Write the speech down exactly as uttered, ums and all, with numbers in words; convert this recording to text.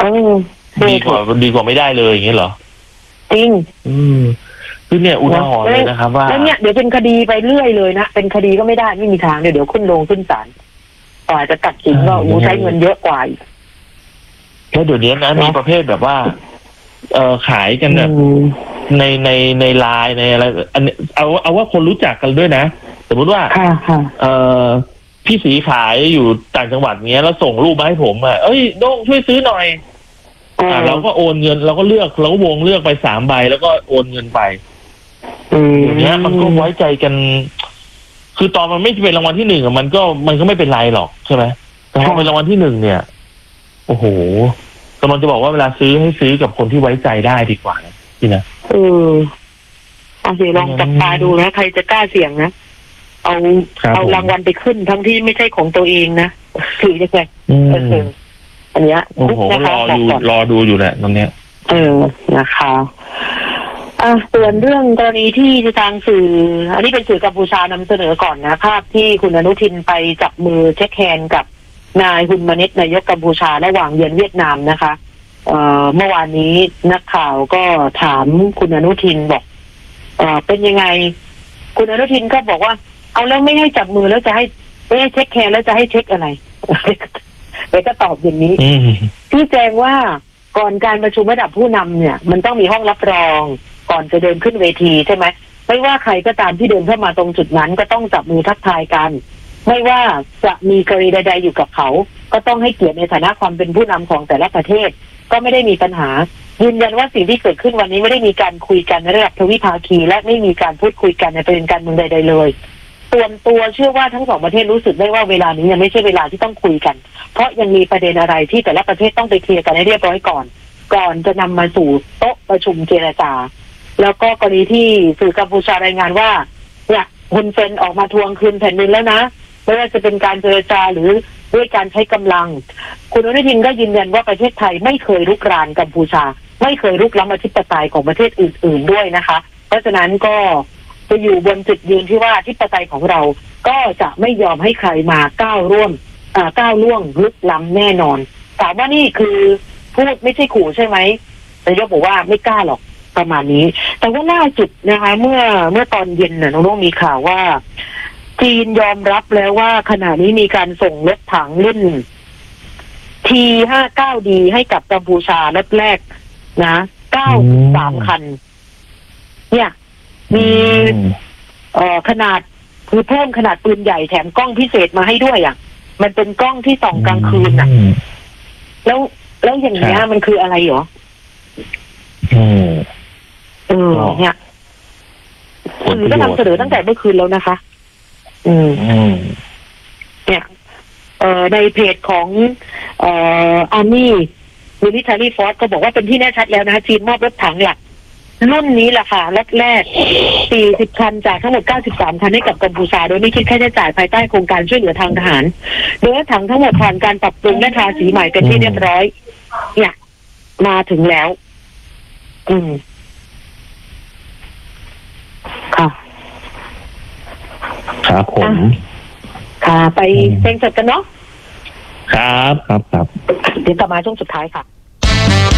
เออดีกว่าดีกว่าไม่ได้เลยอย่างเงี้ยเหรอจริงอืมคือเนี่ยอุทาหรณ์เลยนะครับว่าแล้วเนี่ยเดี๋ยวเป็นคดีไปเรื่อยเลยนะเป็นคดีก็ไม่ได้ไม่มีทางเดี๋ยวเดี๋ยวขึ้นลงขึ้นศาลกว่าจะตัดสินว่าอู้ใช้เงินเยอะกว่าอีกแล้วเดี๋ยวนี้นะมีประเภทแบบว่าเออขายกันแบบในในในไลน์ในอะไรอันนี้เอาเอาว่าคนรู้จักกันด้วยนะสมมติว่าเออพี่สีขายอยู่ต่างจังหวัดเงี้ยแล้วส่งรูปมาให้ผมอ่ะเอ้ยโด้งช่วยซื้อหน่อยอ่าเราก็โอนเงินเราก็เลือกเราก็วงเลือกไปสามใบแล้วก็โอนเงินไปอย่างเงี้ยมันก็ไว้ใจกันคือตอนมันไม่เป็นรางวัลที่หนึ่งอ่ะมันก็มันก็ไม่เป็นไรหรอกใช่ไหมแต่พอเป็นรางวัลที่หนึ่งเนี่ยโอ้โหกำลังจะบอกว่าเวลาซื้อให้ซื้อกับคนที่ไว้ใจได้ดีกว่านะพี่นะเออเอาสิลองจับตาดูนะใครจะกล้าเสี่ยงนะเอาเอารางวัลไปขึ้นทั้งที่ไม่ใช่ของตัวเองนะถือจะไงเอออันเนี้ยโอ้โหรอดูรอดูอยู่แหละตรงเนี้ยเออนะคะอ่ะส่วนเรื่องกรณีที่ทางสื่ออันนี้เป็นสื่อกัมพูชานำเสนอก่อนนะภาพที่คุณอนุทินไปจับมือเช็คแฮนด์กับนายฮุนมาเน็ตนายกกัมพูชาระหว่างเยือนเวียดนามนะคะเอ่อเมื่อวานนี้นักข่าวก็ถามคุณอนุทินบอกเอ่อเป็นยังไงคุณอนุทินก็บอกว่าเอาแล้วไม่ให้จับมือแล้วจะให้ไม่ให้เช็คแฮนด์แล้วจะให้เช็คอะไรเดี๋ยวก็ตอบอย่างนี้พี่แจงว่าก่อนการประชุมระดับผู้นำเนี่ยมันต้องมีห้องรับรองก่อนจะเดินขึ้นเวทีใช่ไหมไม่ว่าใครก็ตามที่เดินเข้ามาตรงจุดนั้นก็ต้องจับมือทักทายกันไม่ว่าจะมีกรณีใดๆอยู่กับเขาก็ต้องให้เกียรติในฐานะความเป็นผู้นำของแต่ละประเทศก็ไม่ได้มีปัญหายืนยันว่าสิ่งที่เกิดขึ้นวันนี้ไม่ได้มีการคุยกันในระดับทวิภาคีและไม่มีการพูดคุยกันในประเด็นการเมืองใดๆเลยส่วนตัวเชื่อว่าทั้งสองประเทศรู้สึกได้ว่าเวลานี้ยังไม่ใช่เวลาที่ต้องคุยกันเพราะยังมีประเด็นอะไรที่แต่ละประเทศต้องไปเคลียร์กันให้เรียบร้อยก่อนก่อนจะนำมาสู่โต๊ะประชุมเจรจาแล้วก็กรณีที่สื่อกัมพูชารายงานว่าเนี่ยฮุนเซนออกมาทวงคืนแผ่นดินแล้วนะไม่ว่าจะเป็นการเจรจาหรือด้วยการใช้กำลังคุณอนุทินก็ยืนยันว่าประเทศไทยไม่เคยรุกรานกัมพูชาไม่เคยรุกล้ำอธิปไตยของประเทศอื่นๆด้วยนะคะเพราะฉะนั้นก็จะอยู่บนจุดยืนที่ว่าอธิปไตยของเราก็จะไม่ยอมให้ใครมาก้าวร่วมก้าวล่วงลุกล้ำแน่นอนถามว่านี่คือพูดไม่ใช่ขู่ใช่ไหมนายกบอกว่าไม่กล้าหรอกประมาณนี้แต่ว่าล่าสุดนะคะเมื่อเมื่อตอนเย็นน่ะน้องๆมีข่าวว่าจีนยอมรับแล้วว่าขณะนี้มีการส่งรถถังรุ่น ที ห้าสิบเก้าดี ให้กับกัมพูชารถแรกนะเก้าสิบสามคันเนี่ยมีเอ่อขนาดคือเพิ่มขนาดปืนใหญ่แถมกล้องพิเศษมาให้ด้วยอ่ะมันเป็นกล้องที่ส่องกลางคืนอ่ะแล้วแล้วอย่างเงี้ยมันคืออะไรหรอเออเนี่ยสื่อก็นำเสนอตั้งแต่เมื่อคืนแล้วนะคะอืมเนี่ยเอ่อในเพจของเอ่ออาร์มี่มิลิเทอรี่ฟอร์สก็บอกว่าเป็นที่แน่ชัดแล้วนะจีนมอบรถถังหลักรุ่นนี้แหละค่ะรถแรกสี่สิบคันจากทั้งหมดเก้าสิบสามคันให้กับกัมพูชาโดยไม่คิดค่าใช้จ่ายภายใต้โครงการช่วยเหลือทางทหารโดยรถถังทั้งหมดผ่านการปรับปรุงและทาสีใหม่เป็นที่เรียบร้อยเนี่ยมาถึงแล้วอืมค่ะครับผมค่ะไปเพลงสดกันเนาะครับครับครับเดี๋ยวกลับมาช่วงสุดท้ายค่ะ